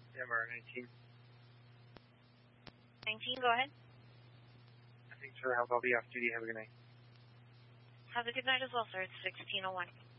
MR19. 19, go ahead. Thanks for the help. I'll be off duty. Have a good night. Have a good night as well, sir. It's 1601.